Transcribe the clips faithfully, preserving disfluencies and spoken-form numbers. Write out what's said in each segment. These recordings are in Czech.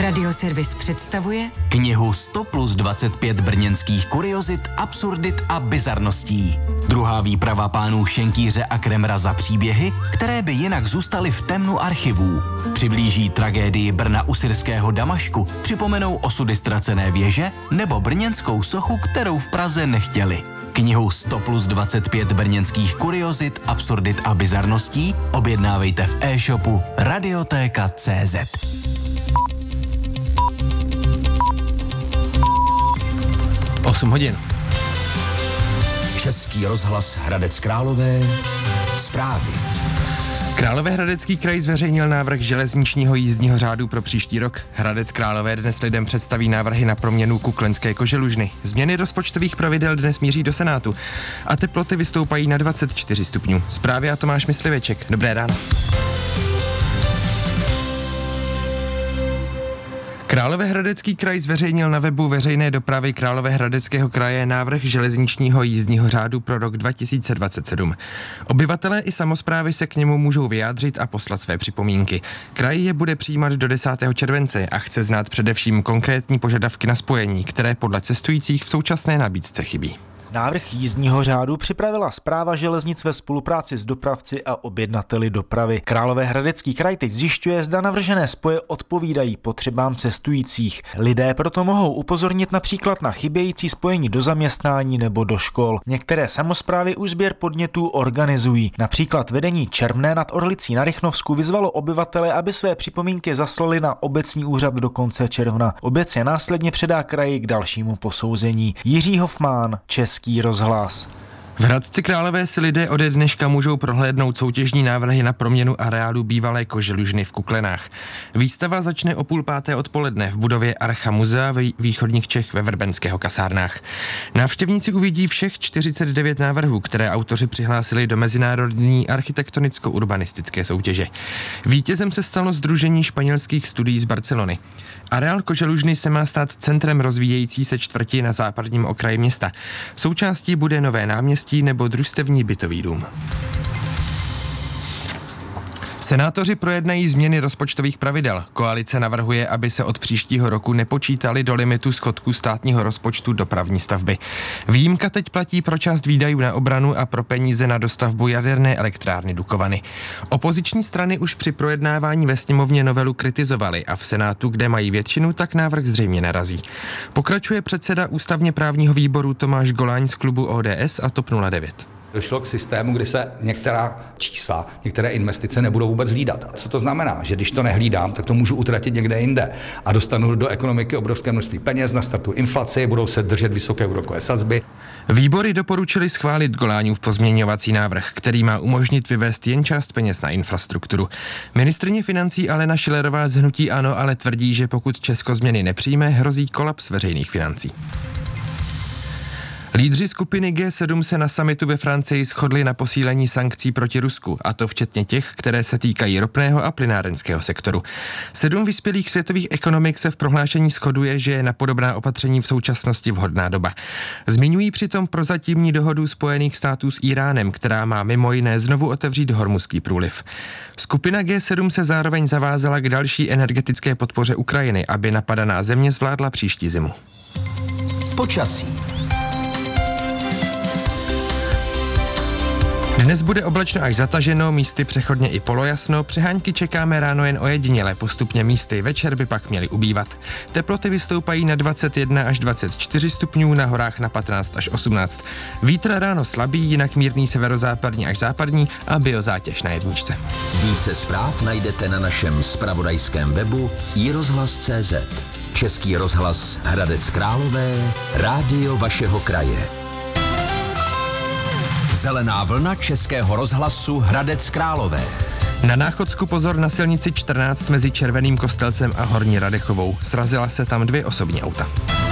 Radioservis představuje knihu sto plus dvacet pět brněnských kuriozit, absurdit a bizarností. Druhá výprava pánů Šenkýře a Kremra za příběhy, které by jinak zůstaly v temnu archivů. Přiblíží tragédii Brna u syrského Damašku, připomenou osudy ztracené věže nebo brněnskou sochu, kterou v Praze nechtěli. Knihu sto plus dvacet pět brněnských kuriozit, absurdit a bizarností objednávejte v e-shopu Radiotéka tečka cé zet. osm hodin. Český rozhlas Hradec Králové. Zprávy. Královéhradecký kraj zveřejnil návrh železničního jízdního řádu pro příští rok. Hradec Králové dnes lidem představí návrhy na proměnu Kuklenské koželužny. Změny rozpočtových pravidel dnes míří do Senátu a teploty vystoupají na dvacet čtyři stupňů. Zprávy a Tomáš Mysliveček. Dobré ráno. Královéhradecký kraj zveřejnil na webu veřejné dopravy Královéhradeckého kraje návrh železničního jízdního řádu pro rok dva tisíce dvacet sedm. Obyvatelé i samosprávy se k němu můžou vyjádřit a poslat své připomínky. Kraj je bude přijímat do desátého července a chce znát především konkrétní požadavky na spojení, které podle cestujících v současné nabídce chybí. Návrh jízdního řádu připravila Správa železnic ve spolupráci s dopravci a objednateli dopravy. Královéhradecký kraj teď zjišťuje, zda navržené spoje odpovídají potřebám cestujících. Lidé proto mohou upozornit například na chybějící spojení do zaměstnání nebo do škol. Některé samosprávy už sběr podnětů organizují. Například vedení Čermné nad Orlicí na Rychnovsku vyzvalo obyvatele, aby své připomínky zaslali na obecní úřad do konce června. Obec je následně předá kraji k dalšímu posouzení. Jiří Hofmán, Český rozhlas. V Hradci Králové si lidé ode dneška můžou prohlédnout soutěžní návrhy na proměnu areálu bývalé koželužny v Kuklenách. Výstava začne o půl páté odpoledne v budově Archa muzea ve východních Čech ve Vrbenského kasárnách. Návštěvníci uvidí všech čtyřicet devět návrhů, které autoři přihlásili do mezinárodní architektonicko-urbanistické soutěže. Vítězem se stalo Sdružení španělských studií z Barcelony. Areál koželužny se má stát centrem rozvíjející se čtvrti na západním okraji města. Součástí bude nové náměstí nebo družstevní bytový dům. Senátoři projednají změny rozpočtových pravidel. Koalice navrhuje, aby se od příštího roku nepočítali do limitu schodku státního rozpočtu dopravní stavby. Výjimka teď platí pro část výdajů na obranu a pro peníze na dostavbu jaderné elektrárny Dukovany. Opoziční strany už při projednávání ve sněmovně novelu kritizovaly a v Senátu, kde mají většinu, tak návrh zřejmě narazí. Pokračuje předseda ústavně právního výboru Tomáš Goláň z klubu O D S a TOP nula devět. Došlo k systému, kdy se některá čísla, některé investice nebudou vůbec hlídat. A co to znamená? Že když to nehlídám, tak to můžu utratit někde jinde a dostanu do ekonomiky obrovské množství peněz, nastartují inflaci, budou se držet vysoké úrokové sazby. Výbory doporučili schválit Goláňův pozměňovací návrh, který má umožnit vyvést jen část peněz na infrastrukturu. Ministryně financí Alena Schillerová z hnutí ANO ale tvrdí, že pokud Česko změny nepřijme, hrozí kolaps veřejných financí. Lídři skupiny G sedm se na summitu ve Francii shodli na posílení sankcí proti Rusku, a to včetně těch, které se týkají ropného a plynárenského sektoru. Sedm vyspělých světových ekonomik se v prohlášení shoduje, že je na podobná opatření v současnosti vhodná doba. Zmiňují přitom prozatímní dohodu Spojených států s Íránem, která má mimo jiné znovu otevřít Hormuzský průliv. Skupina G sedm se zároveň zavázala k další energetické podpoře Ukrajiny, aby napadaná země zvládla příští zimu. Počasí. Dnes bude oblačno až zataženo, místy přechodně i polojasno, přehánky čekáme ráno jen ojediněle, postupně místy večer by pak měly ubývat. Teploty vystoupají na dvacet jedna až dvacet čtyři stupňů, na horách na patnáct až osmnáct. Vítr ráno slabý, jinak mírný severozápadní až západní a biozátěž na jedničce. Více zpráv najdete na našem zpravodajském webu i rozhlas tečka cé zet. Český rozhlas Hradec Králové, rádio vašeho kraje. Zelená vlna Českého rozhlasu Hradec Králové. Na Náchodsku pozor na silnici čtrnáct mezi Červeným Kostelcem a Horní Radechovou. Srazila se tam dvě osobní auta.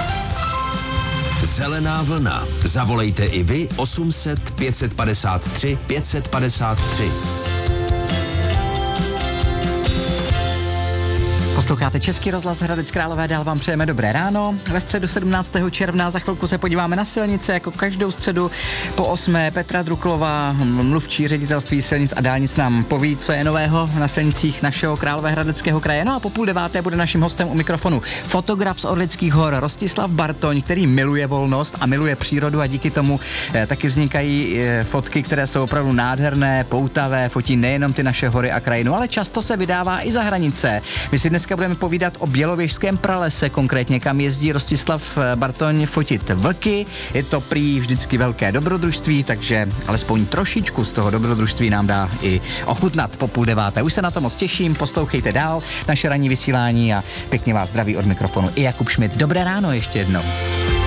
Zelená vlna. Zavolejte i vy osm set pět padesát tři pět padesát tři. Posloucháte Český rozhlas Hradec Králové, dál vám přejeme dobré ráno. Ve středu sedmnáctého června za chvilku se podíváme na silnice, jako každou středu po osmé. Petra Druklová, mluvčí ředitelství silnic a dálnic, nám poví, co je nového na silnicích našeho Královéhradeckého kraje. No a po půl deváté bude naším hostem u mikrofonu fotograf z Orlických hor Rostislav Bartoň, který miluje volnost a miluje přírodu a díky tomu eh, taky vznikají eh, fotky, které jsou opravdu nádherné, poutavé, fotí nejenom ty naše hory a krajinu, ale často se vydává i za hranice. My si dneska budeme povídat o Bělověžském pralese, konkrétně kam jezdí Rostislav Bartoň fotit vlky. Je to prý vždycky velké dobrodružství, takže alespoň trošičku z toho dobrodružství nám dá i ochutnat po půl deváté. Už se na to moc těším, poslouchejte dál naše ranní vysílání a pěkně vás zdraví od mikrofonu i Jakub Šmit. Dobré ráno ještě jednou.